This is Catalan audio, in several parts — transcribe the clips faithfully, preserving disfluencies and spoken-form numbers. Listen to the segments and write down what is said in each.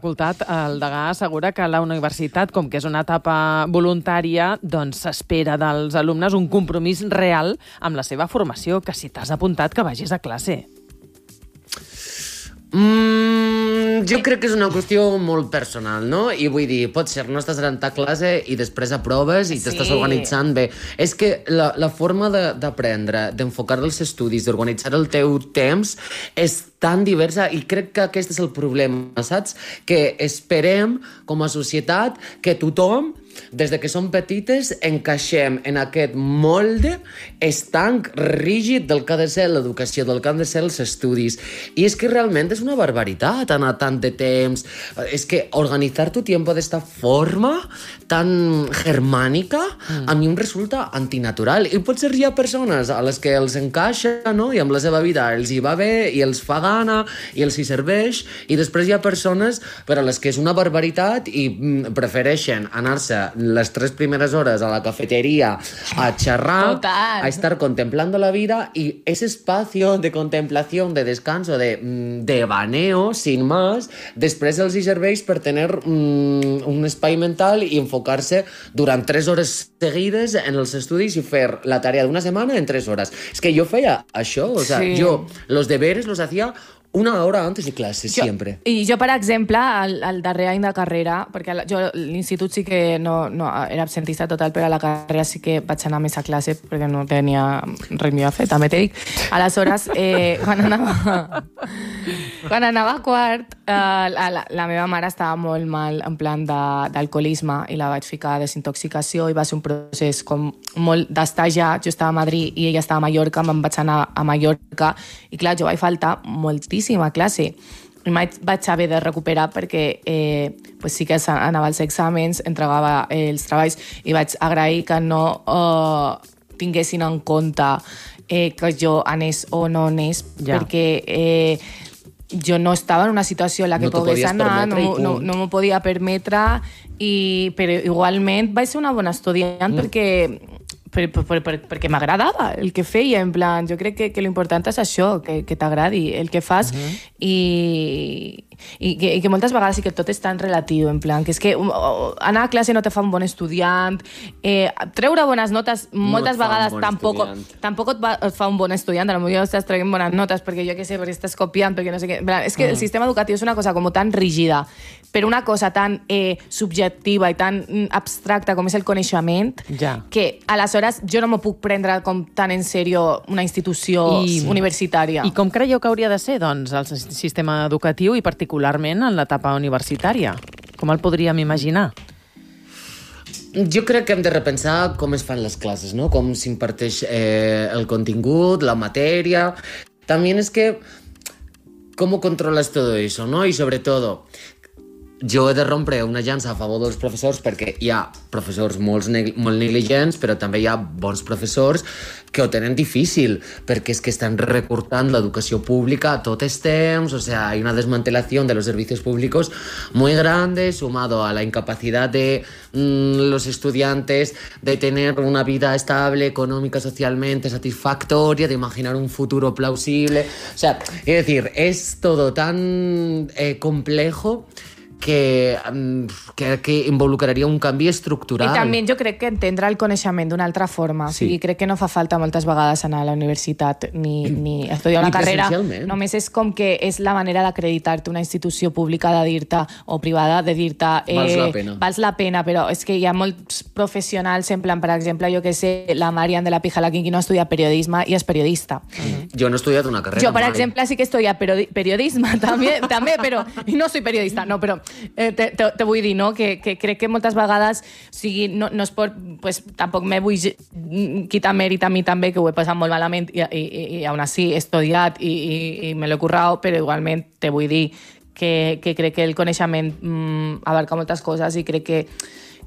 facultat, el degà assegura que la universitat, com que és una etapa voluntària, doncs s'espera dels alumnes un compromís real amb la seva formació, que si t'has apuntat que vagis a classe. Mm, jo crec que és una qüestió molt personal, no? I vull dir, pot ser, no estàs anant a classe i després aproves i sí. t'estàs organitzant bé. És que la, la forma d'aprendre, de, d'enfocar els estudis, d'organitzar el teu temps, és tan diversa i crec que aquest és el problema, saps? Que esperem, com a societat, que tothom, des de que som petites, encaixem en aquest molde estanc, rígid del que ha de ser l'educació, del que han de ser els estudis. I és que realment és una barbaritat anar tant de temps. És que organitzar tu tiempo d'esta forma tan germànica mm. a mi em resulta antinatural. I potser hi ha persones a les que els encaixa, no? I amb la seva vida els hi va bé i els fa gana i els hi serveix, i després hi ha persones per a les que és una barbaritat i mm, prefereixen anar-se les tres primeres hores a la cafetería a xerrar, Total. a estar contemplando la vida, y ese espacio de contemplación, de descanso, de, de baneo, sin más, després els hi serveix per tenir mm, un espai mental i enfocar-se durant tres hores seguides en els estudis i fer la tarea d'una setmana en tres hores. És que jo feia això, o sea, sí. yo los deberes los hacía una hora antes de clase, jo, sempre. I jo, per exemple, al, al darrer any de carrera, perquè jo l'institut sí que no, no era absentista total, però a la carrera sí que vaig anar més a classe perquè no tenia res millor a fer, també t'he dit. Aleshores, eh, quan anava quan anava a quart, eh, la, la, la meva mare estava molt mal en plan d'alcoholisme i la vaig ficar a desintoxicació i va ser un procés com molt d'estajar. Jo estava a Madrid i ella estava a Mallorca, me'n vaig anar a Mallorca i clar, jo vaig faltar moltíssim a classe i vaig, vaig haver de recuperar perquè eh, pues sí que anava als exàmens, entregava els treballs i vaig agrair que no eh, tinguessin en compte eh, que jo anés o no anés, ja. perquè eh, jo no estava en una situació en la que no pogués anar, no, no, no m'ho podia permetre, i, però igualment vaig ser una bona estudiant mm. perquè Per, per, per, perquè m'agradava el que feia, en plan, jo crec que, que l'important és això, que, que t'agradi el que fas, uh-huh. i, i, que, i que moltes vegades sí que tot és tan relatiu, en plan, que és que anar a classe no te fa un bon estudiant, eh, treure bones notes moltes no vegades bon tampoc, tampoc et, va, et fa un bon estudiant, a lo millor estàs traient bones notes perquè jo què sé, perquè estàs copiant, perquè no sé què, plan, és que uh-huh. el sistema educatiu és una cosa com tan rígida, però una cosa tan eh, subjectiva i tan abstracta com és el coneixement, ja. que aleshores jo no m'ho puc prendre com tan en sèrio una institució I, universitària. I com creieu que hauria de ser, doncs, el sistema educatiu i particularment en l'etapa universitària? Com el podríem imaginar? Jo crec que hem de repensar com es fan les classes, ¿no? Com s'imparteix eh, el contingut, la matèria. També és que com controles todo eso, ¿no? Y sobre todo, jo he de rompre una llança a favor dels professors perquè hi ha professors molt, neg molt negligents, però també hi ha bons professors que ho tenen difícil, perquè és que estan recortant l'educació pública a tot el temps, o sea, hay una desmantelación de los servicios públicos muy grande, sumado a la incapacidad de mmm, los estudiantes de tener una vida estable, económica, socialmente satisfactoria, de imaginar un futuro plausible. O sea, es decir, es todo tan eh, complejo que, que, que involucraria un canvi estructural. I també jo crec que entendre el coneixement d'una altra forma. Sí. O sigui, crec que no fa falta moltes vegades anar a la universitat ni, ni estudiar una ni carrera. Només és com que és la manera d'acreditar-te una institució pública de dir-te, o privada, de dir-te eh, vals la pena. Vals la pena, però és que hi ha molts professionals, en plan, per exemple, jo que sé, la Marian de la Pijalaquín, que no estudia periodisme i és periodista. Mm. Jo no he estudiat una carrera. Jo, per mai. exemple, sí que estudia periodisme, també, també, però... I no soy periodista, no, però... Eh, te, te, te vull dir, no? Que, que crec que moltes vegades, o sigui, no, no es pot, pues, tampoc me vull quitar mèrit a mi també, que ho he passat molt malament i, i, i aún así he estudiat i, i, i me l'he currat, però igualment te vull dir que, que crec que el coneixement mm, abarca moltes coses i crec que, que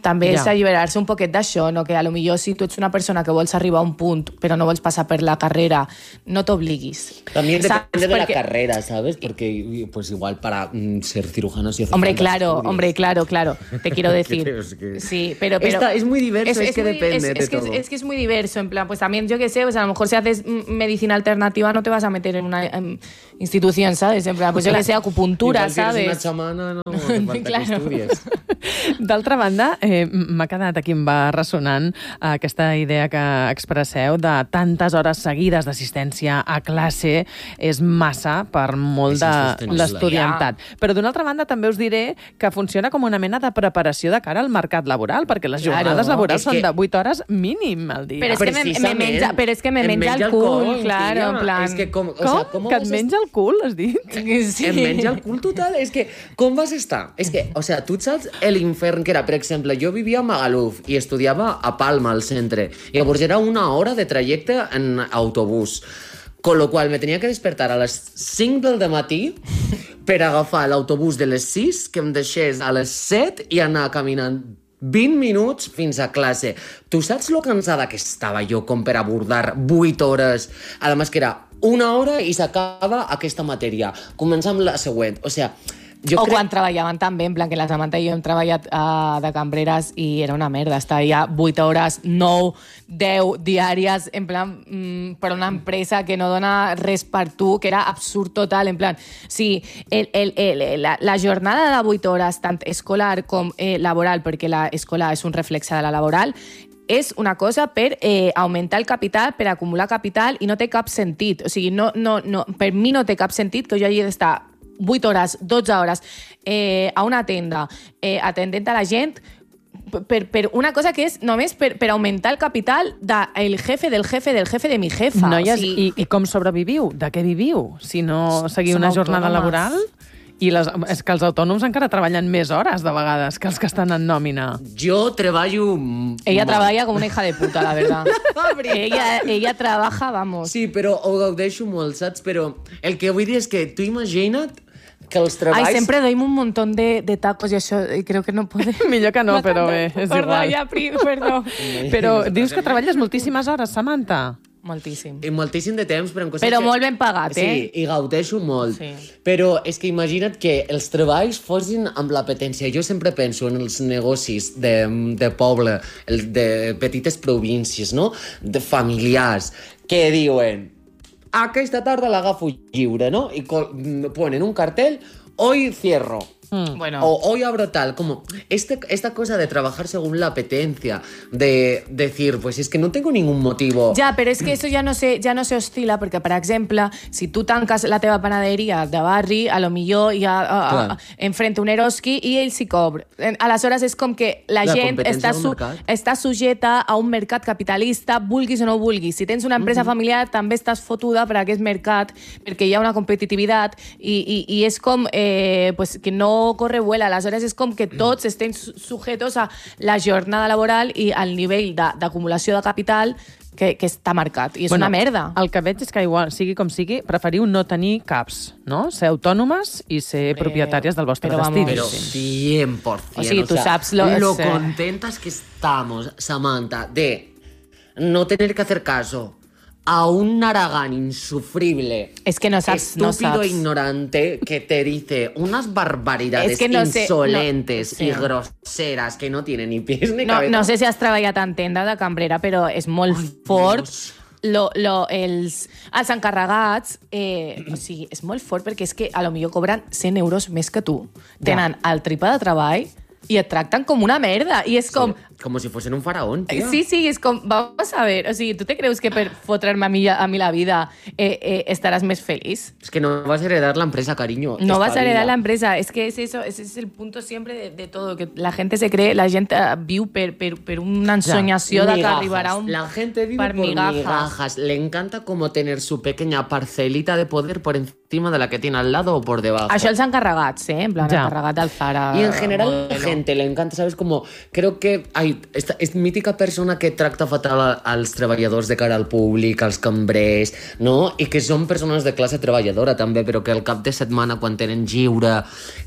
també Ja. és alliberar-se un poquet d'això, no? Que a lo millor si tu ets una persona que vols arribar a un punt però no vols passar per la carrera, no t'obliguis. También ¿Sabes? depende de la Porque- carrera, ¿sabes? Porque, pues igual para mm, ser cirujano sí hace Hombre, falta claro, estudios. hombre, claro, claro, te quiero decir. Creo, es que- Sí, pero... pero Esta- es muy diverso, es que muy- depende es, de es que, todo. Es que es muy diverso, en plan, pues también, yo qué sé, pues a lo mejor si haces mm, medicina alternativa no te vas a meter en una em, institución, ¿sabes? En plan, pues yo que sé, acupuntura, Igual si eres ¿sabes? una chamana, no hace falta Claro. que estudies. D'altra banda, eh, m'ha quedat aquí, em va ressonant eh, aquesta idea que expresseu de tantes hores seguides d'assistència a classe és massa per molt És de insostenible. l'estudiantat. Però d'una altra banda també us diré que funciona com una mena de preparació de cara al mercat laboral, perquè les Claro. jornades laborals És són que- de vuit hores mínim al dia. Però és que me, me Precisament. menja, però és que me Em menja el cul, claro, en plan... És que com, o Com? sea, com Que et vas menja el cul, has dit? Sí. Em menja el cul total. És que, com vas estar? És que, o sea, tu saps l'infern que era? Per exemple, jo vivia a Magaluf i estudiava a Palma, al centre. I llavors era una hora de trajecte en autobús. Con lo cual me tenía que despertar a les cinc del matí per agafar l'autobús de les sis, que em deixés a les set i anar caminant vint minuts fins a classe. Tu saps lo cansada que estava jo com per abordar vuit hores? A més que era una hora i s'acaba aquesta matèria. Comença amb la següent. O sea, jo o crec... quan treballaven també, en plan que la Samantha i jo hem treballat uh, de cambreres i era una merda, estar ja vuit hores, nou, deu diàries, en plan, mm, per una empresa que no dona res per tu, que era absurd total, en plan, sí, el, el, el, la, la jornada de vuit hores, tant escolar com eh, laboral, perquè la escolar és un reflexe de la laboral, és una cosa per eh, augmentar el capital, per acumular capital, i no té cap sentit. O sigui, no, no, no, per mi no té cap sentit que jo hagi d'estar vuit hores, dotze hores eh, a una tenda eh, atendent a la gent per, per una cosa que és només per, per augmentar el capital del jefe, del jefe, del jefe de mi jefa. Noies, o sigui, i, i com sobreviviu? De què viviu? Si no seguiu Som una jornada autònomes. laboral? I les, és que els autònoms encara treballen més hores, de vegades, que els que estan en nòmina. Jo treballo... m- ella molt. treballa com una hija de puta, la verdad. ella, ella trabaja, vamos. Sí, però ho gaudeixo molt, saps? Però el que vull dir és que tu imagina't que els treballs... Ay, siempre doy un montón de, de tacos y eso y creo que no puede. Millor que no, però bé, és Perdó, igual. ja, pri, perdó. Però dius que treballes moltíssimes hores, Samantha. Moltíssim. I moltíssim de temps, però en coses Però que... molt ben pagat, eh? Sí, i gaudeixo molt. Sí. Però és que imagina't que els treballs fossin amb l'apetència. Jo sempre penso en els negocis de, de poble, el, de petites províncies, no? De familiars, que diuen aquesta tarda l'agafo lliure, no? I co- ponen un cartell, hoy cierro. Mm. Bueno. O hoy abro tal, como este, esta cosa de trabajar según la apetencia, de decir, pues es que no tengo ningún motivo. Ja, però és que això ja no se, ja no se oscil·la, perquè, per exemple, si tu tanques la teva panaderia de barri, a lo millor hi ha uh, uh, enfrente un Eroski i ell s'hi cobra. Aleshores, és com que la, La gent competència està, del su, mercat. està sujeta a un mercat capitalista, vulguis o no vulguis. Si tens una empresa mm -hmm. familiar, també estàs fotuda per aquest mercat, perquè hi ha una competitivitat i, i, i és com eh, pues, que no corre vuela. Aleshores, és com que tots estem su- sujetos a la jornada laboral i al nivell de- d'acumulació de capital que, que està marcat. I és una merda. El que veig és que igual, sigui com sigui, preferiu no tenir caps, no? Ser autònomes i ser propietàries del vostre però destí. vamos. Pero diguéssim. cien por cien. O sigui, tú sea, sabes lo- lo sí. contentas que estamos, Samantha, de no tener que hacer caso a un Aragán insufrible, Es que no saps, no estúpido e saps. ignorante, que te dice unas barbaridades Es que no sé, insolentes no- sí. y groseras que no tienen ni pies ni No, cabeza. no sé si has treballat en tenda de cambrera, però és molt Ai, fort. Dios. Lo, lo, els, els encarregats, eh, o sigui, és molt fort perquè és que a lo millor cobren cent euros més que tu. Tenen el triple de treball i et tracten com una merda. I és com... Como si fuesen un faraón, tío. Sí, sí, és com, vamos a ver, o sigui, tu te creus que per fotre'm a mi, a mi la vida eh, eh, estaràs més feliç? Es que no vas a heredar la empresa, cariño. No vas a Espabila. heredar la empresa. Es que es eso, ese es el punto siempre de, de todo, que la gente se cree, la gente uh, viu per, per, per una ensoñació de que Migajas. arribarà un... La gente vive per por migajas. migajas. Le encanta como tener su pequeña parcelita de poder por encima de la que tiene al lado o por debajo. Això els encarregats, eh? En plan, Ja. encarregat del Zara. Y en general la modelo. gente le encanta, ¿sabes? Como creo que hay esta, esta mítica persona que tracta fatal a- als treballadors de cara al públic, als cambrers, no? I que són persones de classe treballadora també, però que al cap de setmana, quan tenen lliure,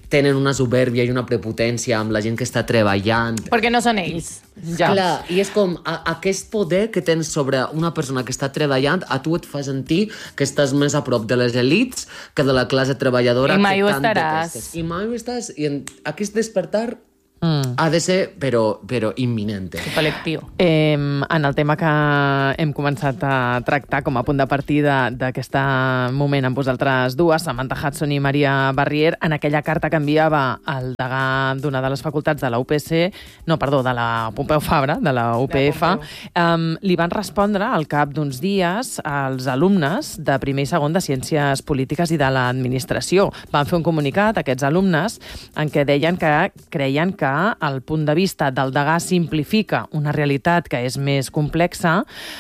tenen una soberbia i una prepotència amb la gent que està treballant. Perquè no són ells. Ja. Clar, i és com a, aquest poder que tens sobre una persona que està treballant, a tu et fa sentir que estàs més a prop de les elites que de la classe treballadora. I mai ho estaràs. Detestes. I mai ho estàs. I en, aquest despertar Mm. ha de ser, però, però imminente. Col·lectiu. Eh, en el tema que hem començat a tractar com a punt de partida d'aquest moment amb vosaltres dues, Samantha Hudson i Maria Barrier, en aquella carta que enviava el degà d'una de les facultats de la U P C, no, perdó, de la Pompeu Fabra, de la U P F, eh, li van respondre al cap d'uns dies als alumnes de primer i segon de Ciències Polítiques i de l'Administració. Van fer un comunicat, aquests alumnes, en què deien que creien que el punt de vista del degà simplifica una realitat que és més complexa,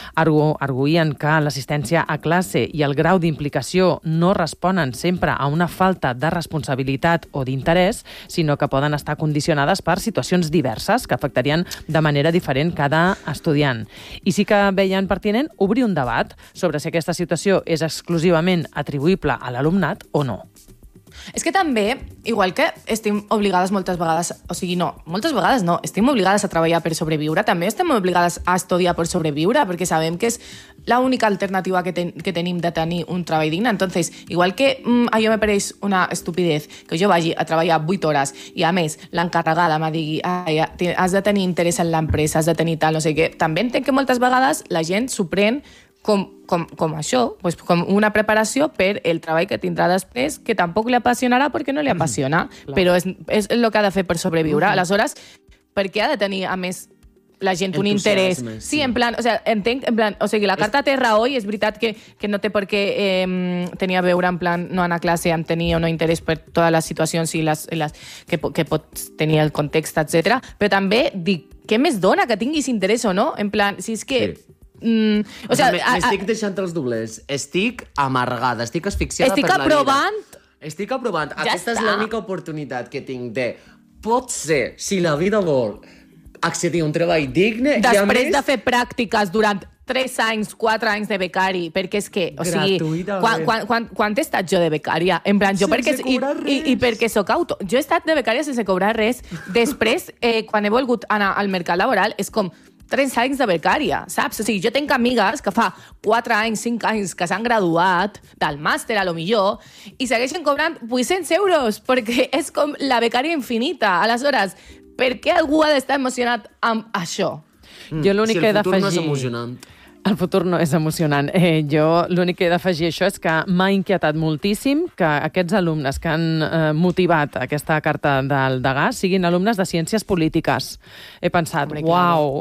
arguïen que l'assistència a classe i el grau d'implicació no responen sempre a una falta de responsabilitat o d'interès, sinó que poden estar condicionades per situacions diverses que afectarien de manera diferent cada estudiant. I sí que veien pertinent obrir un debat sobre si aquesta situació és exclusivament atribuïble a l'alumnat o no. És que també, igual que estem obligades moltes vegades, o sigui, no, moltes vegades no, estem obligades a treballar per sobreviure, també estem obligades a estudiar per sobreviure, perquè sabem que és l'única alternativa que, ten, que tenim de tenir un treball digne. Entonces, igual que mm, a jo me pareix una estupidez que jo vagi a treballar vuit hores i, a més, l'encarregada me digui has de tenir interès en l'empresa, has de tenir tal, no sé què, també entenc que moltes vegades la gent s'ho pren Com, com, com això, pues, com una preparació per el treball que tindrà després, que tampoc li apassionarà perquè no li apassiona, mm, però és, és el que ha de fer per sobreviure. Mm-hmm. Aleshores, per què ha de tenir, a més, la gent un interès? Sí, sí, en plan, o sea, entenc, en plan, o sigui, la carta té raó i és veritat que, que no té per què eh, tenir a veure, en plan, no anar a classe amb tenir o no interès per totes les situacions i les, les, que, que pot tenir el context, etcètera. Però també dic, què més dona que tinguis interès o no? En plan, si és que... Sí. Mm, o, o sea, sigui, m'estic deixant els doblers. Estic amargada, estic asfixiada estic per la aprovant... vida. Estic aprovant. Ja Aquesta està. és l'única oportunitat que tinc de... Pot ser, si la vida vol, accedir a un treball digne... Després i a més... de fer pràctiques durant tres anys, quatre anys de becari, perquè és que, o sigui, quan, quan, quan, quan he estat jo de becària? En plan, jo sense perquè... I, i, I perquè soc auto... Jo he estat de becària sense cobrar res. Després, eh, quan he volgut anar al mercat laboral, és com... tres anys de becària, saps? O sigui, jo tinc amigues que fa quatre anys, cinc anys que s'han graduat del màster, a lo millor, i segueixen cobrant vuit-cents euros, perquè és com la becària infinita. Aleshores, per què algú ha d'estar emocionat amb això? Mm. Jo l'únic si que he d'afegir... d'afegir... no és emocionant. El futur no és emocionant. Eh, jo l'únic que he d'afegir això és que m'ha inquietat moltíssim que aquests alumnes que han eh, motivat aquesta carta del degà siguin alumnes de Ciències Polítiques. He pensat, Hombre, uau,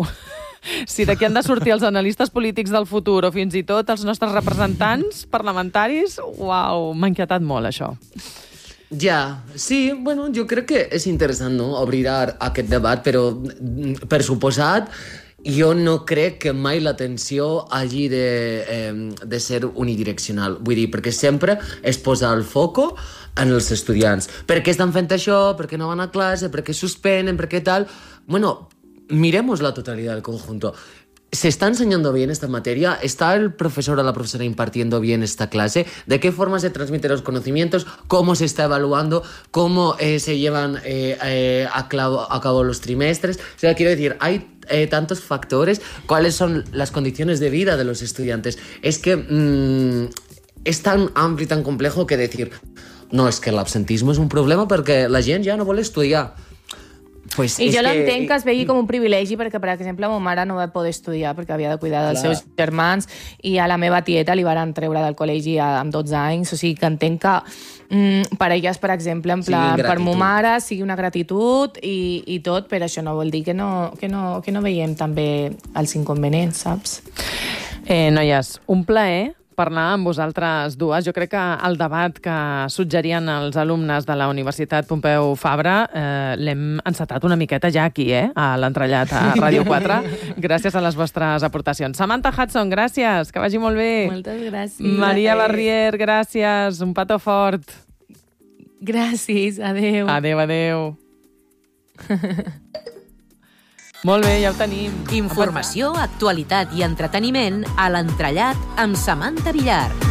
si d'aquí han de sortir els analistes polítics del futur o fins i tot els nostres representants parlamentaris, uau, m'ha inquietat molt això. Ja, sí, bueno, jo crec que és interessant, no?, obrir aquest debat, però per suposat jo no crec que mai l'atenció hagi de, eh, de ser unidireccional. Vull dir, perquè sempre es posa el foco en els estudiants. Per què estan fent això? Per què no van a classe? Per què suspenen? Per què tal? Bueno, miremos la totalidad del conjunto. ¿Se está enseñando bien esta materia? ¿Está el profesor o la profesora impartiendo bien esta clase? ¿De qué forma se transmiten los conocimientos? ¿Cómo se está evaluando? ¿Cómo eh, se llevan eh, eh, a, clavo, a cabo los trimestres? O sea, quiero decir, hay eh, tantos factores. ¿Cuáles son las condiciones de vida de los estudiantes? Es que mmm, es tan amplio y tan complejo que decir, no, es que l'absentisme és un problema perquè la gent ja no vol estudiar. Pues I jo que... l'entenc que es vegi com un privilegi perquè, per exemple, ma mare no va poder estudiar perquè havia de cuidar dels Clar. seus germans i a la meva tieta li van treure del col·legi amb dotze anys, o sigui que entenc que mm, per elles, per exemple, en plan, per ma mare sigui una gratitud i, i tot, però això no vol dir que no, que no, que no veiem també els inconvenients, saps? Eh, noies, un plaer parlar amb vosaltres dues. Jo crec que el debat que suggerien els alumnes de la Universitat Pompeu Fabra eh, l'hem encetat una miqueta ja aquí, eh? A l'entrellat a Ràdio quatre, gràcies a les vostres aportacions. Samantha Hudson, gràcies, que vagi molt bé. Moltes gràcies. Maria Barrier, gràcies, un petó fort. Gràcies, adeu. Adeu, adeu. Molt bé, ja ho tenim. Informació, actualitat i entreteniment a l'entrellat amb Samantha Villar.